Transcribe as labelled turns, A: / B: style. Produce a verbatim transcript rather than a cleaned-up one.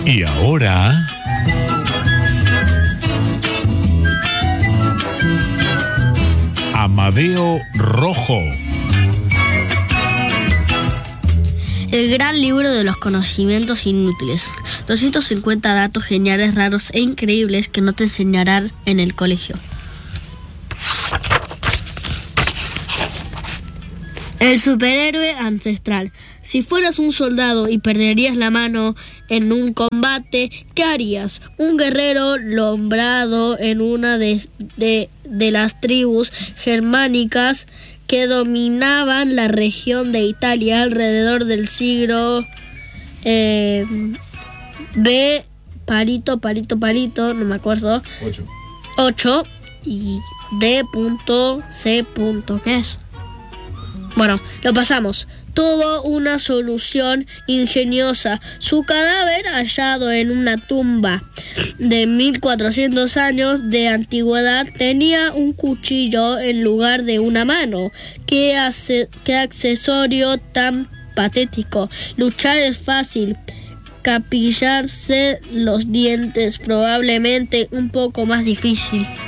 A: Y ahora... Amadeo Rojo.
B: El gran libro de los conocimientos inútiles. doscientos cincuenta datos geniales, raros e increíbles que no te enseñarán en el colegio. El superhéroe ancestral. Si fueras un soldado y perderías la mano en un combate, ¿qué harías? Un guerrero nombrado en una de, de, de las tribus germánicas que dominaban la región de Italia alrededor del siglo eh, B, palito, palito, palito, no me acuerdo, ocho, y D C. ¿Qué es? Bueno, lo pasamos. Tuvo una solución ingeniosa. Su cadáver, hallado en una tumba de mil cuatrocientos años de antigüedad, tenía un cuchillo en lugar de una mano. ¿Qué, hace, qué accesorio tan patético? Luchar es fácil. Capillarse los dientes probablemente un poco más difícil.